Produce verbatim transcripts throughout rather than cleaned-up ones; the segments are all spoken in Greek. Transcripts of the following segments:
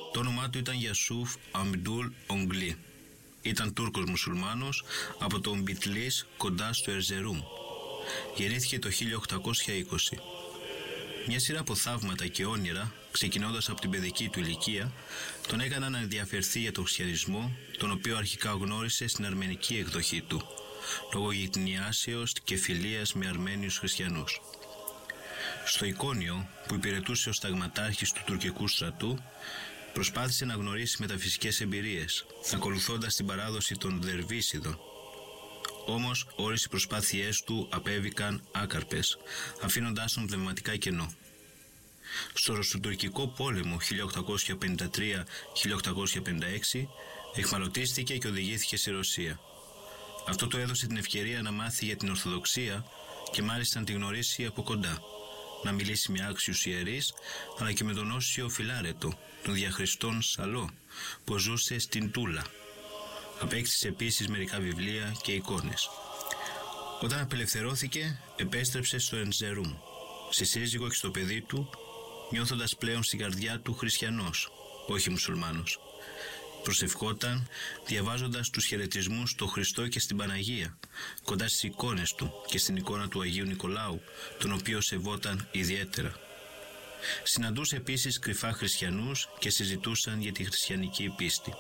Το όνομά του ήταν Γιασούφ Αμπντούλ Ογκλή. Ήταν Τούρκος μουσουλμάνος από τον Μπιτλής κοντά στο Ερζερούμ. Γεννήθηκε το χίλια οκτακόσια είκοσι. Μια σειρά από θαύματα και όνειρα, ξεκινώντας από την παιδική του ηλικία, τον έκαναν να ενδιαφερθεί για τον χριστιανισμό, τον οποίο αρχικά γνώρισε στην αρμενική εκδοχή του, λόγω γειτονιάσεως και φιλίας με Αρμένιους χριστιανούς. Στο Εικόνιο, που υπηρετούσε ως ταγματάρχης του τουρκικού στρατού, προσπάθησε να γνωρίσει μεταφυσικές εμπειρίες, ακολουθώντας την παράδοση των Δερβίσιδων. Όμως όλες οι προσπάθειές του απέβηκαν άκαρπες, αφήνοντάς τον πνευματικά κενό. Στο Ρωσοτουρκικό πόλεμο χίλια οκτακόσια πενήντα τρία με χίλια οκτακόσια πενήντα έξι εχμαλωτίστηκε και οδηγήθηκε στη Ρωσία. Αυτό του έδωσε την ευκαιρία να μάθει για την Ορθοδοξία και μάλιστα να τη γνωρίσει από κοντά, να μιλήσει με άξιους ιερείς, αλλά και με τον Όσιο Φιλάρετο, τον διαχριστόν Σαλό, που ζούσε στην Τούλα. Απέκτησε επίσης μερικά βιβλία και εικόνες. Όταν απελευθερώθηκε, επέστρεψε στο Ερζερούμ, στη σύζυγο και στο παιδί του, νιώθοντας πλέον στην καρδιά του χριστιανός, όχι μουσουλμάνος. Προσευχόταν, διαβάζοντας τους χαιρετισμούς στο Χριστό και στην Παναγία, κοντά στις εικόνες του και στην εικόνα του Αγίου Νικολάου, τον οποίο σεβόταν ιδιαίτερα. Συναντούσε επίσης κρυφά χριστιανούς και συζητούσαν για τη χριστιανική πίστη.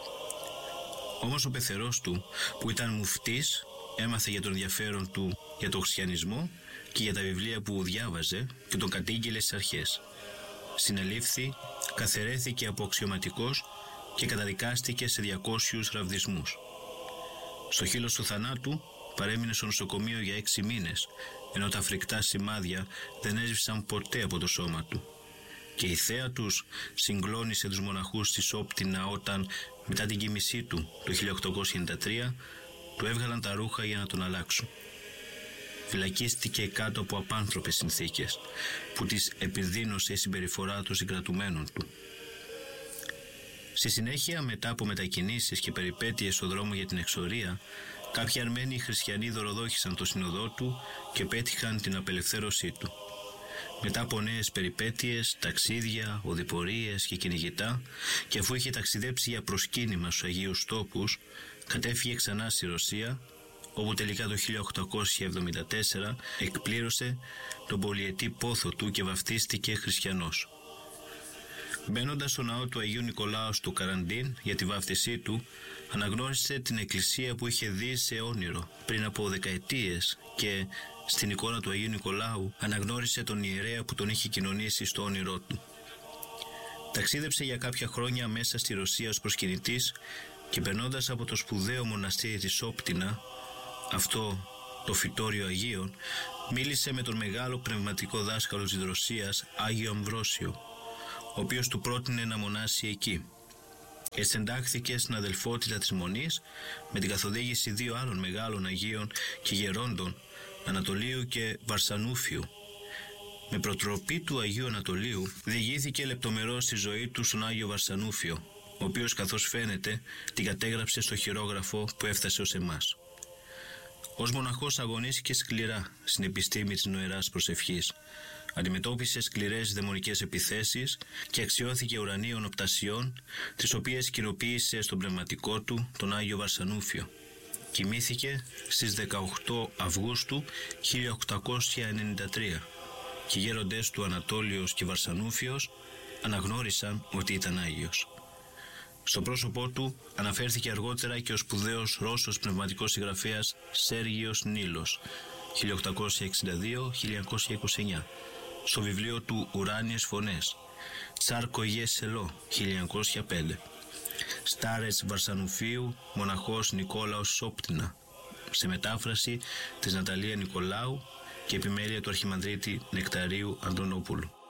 Όμως ο πεθερός του, που ήταν μουφτής, έμαθε για τον ενδιαφέρον του για τον χριστιανισμό και για τα βιβλία που διάβαζε και τον κατήγγειλε στις αρχές. Συνελήφθη, καθαιρέθηκε από αξιωματικός και καταδικάστηκε σε διακόσιους ραβδισμούς. Στο χείλος του θανάτου παρέμεινε στο νοσοκομείο για έξι μήνες, ενώ τα φρικτά σημάδια δεν έσβησαν ποτέ από το σώμα του. Και η θέα τους συγκλώνησε τους μοναχούς της Όπτινα όταν, μετά την κοίμησή του το χίλια οκτακόσια ενενήντα τρία, του έβγαλαν τα ρούχα για να τον αλλάξουν. Φυλακίστηκε κάτω από απάνθρωπες συνθήκες, που τις επιδίνωσε η συμπεριφορά των συγκρατουμένων του. Στη συνέχεια, μετά από μετακινήσεις και περιπέτειες στο δρόμο για την εξορία, κάποιοι Αρμένοι χριστιανοί δωροδόχησαν το σύνοδό του και πέτυχαν την απελευθέρωσή του. Μετά από νέες περιπέτειες, ταξίδια, οδηπορίες και κυνηγητά, και αφού είχε ταξιδέψει για προσκύνημα στους Αγίους Τόπους, κατέφυγε ξανά στη Ρωσία, όπου τελικά το χίλια οκτακόσια εβδομήντα τέσσερα εκπλήρωσε τον πολυετή πόθο του και βαφτίστηκε χριστιανός. Μπαίνοντας στο ναό του Αγίου Νικολάου του Καραντίν για τη βάφτισή του, αναγνώρισε την εκκλησία που είχε δει σε όνειρο πριν από δεκαετίες και στην εικόνα του Αγίου Νικολάου αναγνώρισε τον ιερέα που τον είχε κοινωνήσει στο όνειρό του. Ταξίδεψε για κάποια χρόνια μέσα στη Ρωσία ως προσκυνητής και περνώντας από το σπουδαίο μοναστήρι της Όπτινα, αυτό το φυτόριο Αγίων, μίλησε με τον μεγάλο πνευματικό δάσκαλο της Ρωσίας, Άγιο Αμβρόσιο, ο οποίος του πρότεινε να μονάσει εκεί. Έτσι εντάχθηκε στην αδελφότητα της Μονής με την καθοδήγηση δύο άλλων μεγάλων Αγίων και γερόντων, Ανατολίου και Βαρσανούφιου. Με προτροπή του Αγίου Ανατολίου διηγήθηκε λεπτομερώς τη ζωή του στον Άγιο Βαρσανούφιο, ο οποίος, καθώς φαίνεται, την κατέγραψε στο χειρόγραφο που έφτασε ως εμάς. Ως μοναχός αγωνίστηκε σκληρά στην επιστήμη της νοεράς προσευχής. Αντιμετώπισε σκληρές δαιμονικές επιθέσεις και αξιώθηκε ουρανίων οπτασιών, τις οποίες κοινοποίησε στον πνευματικό του τον Άγιο Βαρσανούφιο. Κοιμήθηκε στις δεκαοκτώ Αυγούστου χίλια οκτακόσια ενενήντα τρία και οι γέροντες του Ανατόλιος και Βαρσανούφιος αναγνώρισαν ότι ήταν Άγιος. Στο πρόσωπό του αναφέρθηκε αργότερα και ο σπουδαίος Ρώσος πνευματικός συγγραφέας Σέργιος Νίλος χίλια οκτακόσια εξήντα δύο με χίλια εννιακόσια είκοσι εννιά στο βιβλίο του «Ουράνιες φωνές», Τσάρκογε Σελό χίλια εννιακόσια πέντε, Στάρες Βαρσανουφίου, μοναχός Νικόλαος Σόπτινα, σε μετάφραση της Ναταλία Νικολάου και επιμέλεια του Αρχιμανδρίτη Νεκταρίου Αντωνόπουλου.